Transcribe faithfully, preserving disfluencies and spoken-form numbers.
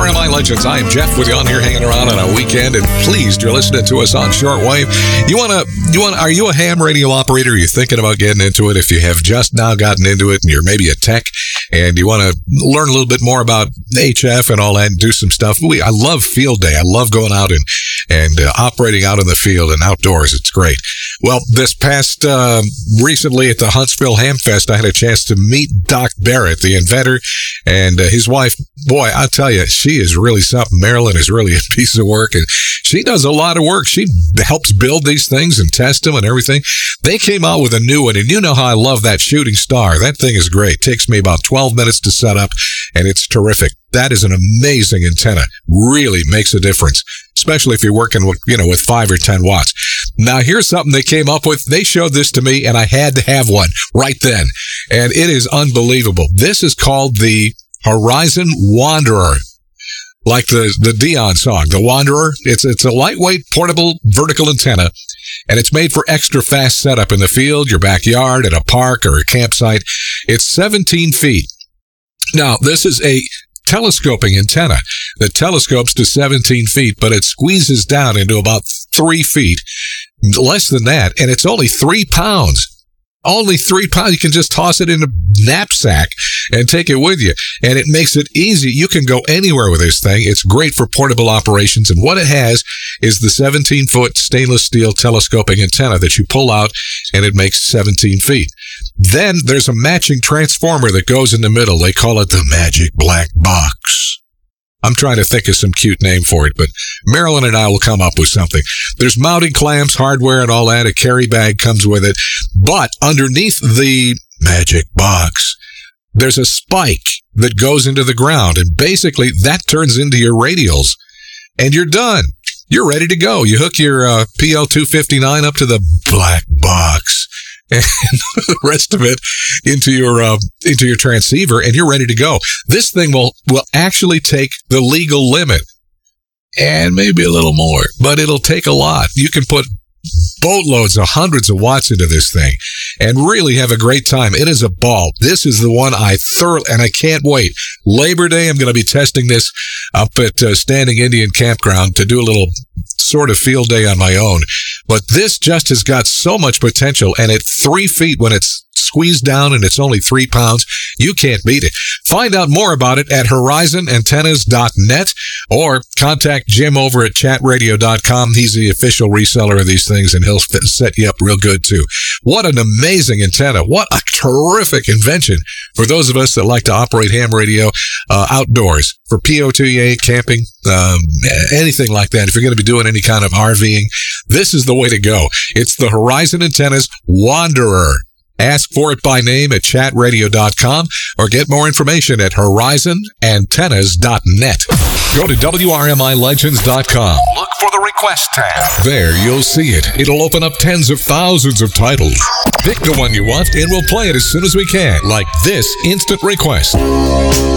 R M I Legends. I am Jeff with you on here hanging around on a weekend, and pleased you're listening to us on shortwave. You want to, you want, are you a ham radio operator? Are you thinking about getting into it? If you have just now gotten into it and you're maybe a tech and you want to learn a little bit more about H F and all that and do some stuff. We, I love field day. I love going out and, and uh, operating out in the field and outdoors. It's great. Well, this past, uh, recently at the Huntsville Ham Fest, I had a chance to meet Doc Barrett, the inventor, and uh, his wife. Boy, I'll tell you, she is really something. Marilyn is really a piece of work, and she does a lot of work. She helps build these things and test them and everything. They came out with a new one, and you know how I love that Shooting Star. That thing is great. It takes me about twelve minutes to set up, and it's terrific. That is an amazing antenna. Really makes a difference, especially if you're working with, you know, with five or ten watts. Now, here's something they came up with. They showed this to me, and I had to have one right then, and it is unbelievable. This is called the Horizon Wanderer, like the, the Dion song, The Wanderer. It's, it's a lightweight, portable, vertical antenna, and it's made for extra fast setup in the field, your backyard, at a park, or a campsite. It's seventeen feet. Now, this is a telescoping antenna that telescopes to seventeen feet, but it squeezes down into about three feet, less than that, and it's only three pounds. Only three pounds. You can just toss it in a knapsack and take it with you. And it makes it easy. You can go anywhere with this thing. It's great for portable operations. And what it has is the seventeen-foot stainless steel telescoping antenna that you pull out, and it makes seventeen feet. Then there's a matching transformer that goes in the middle. They call it the Magic Black Box. I'm trying to think of some cute name for it, but Marilyn and I will come up with something. There's mounting clamps, hardware, and all that. A carry bag comes with it. But underneath the Magic Box, there's a spike that goes into the ground, and basically that turns into your radials, and you're done. You're ready to go. You hook your uh, P L two fifty-nine up to the Black Box, and the rest of it into your uh, into your transceiver, and you're ready to go. This thing will will actually take the legal limit, and maybe a little more, but it'll take a lot. You can put boatloads of hundreds of watts into this thing and really have a great time. It is a ball. This is the one I thoroughly, and I can't wait. Labor Day, I'm going to be testing this up at uh, Standing Indian Campground to do a little sort of field day on my own. But this just has got so much potential, and at three feet when it's squeezed down and it's only three pounds, you can't beat it. Find out more about it at horizon antennas dot net or contact Jim over at chat radio dot com. He's the official reseller of these things, and he'll set you up real good too. What an amazing antenna. What a terrific invention for those of us that like to operate ham radio uh, outdoors for P O T A, camping, um, anything like that. If you're going to be doing any kind of RVing, this is the way to go. It's the Horizon Antennas Wanderer. Ask for it by name at chat radio dot com or get more information at horizon antennas dot net. Go to W R M I legends dot com. Look for the request tab. There you'll see it. It'll open up tens of thousands of titles. Pick the one you want and we'll play it as soon as we can, like this instant request.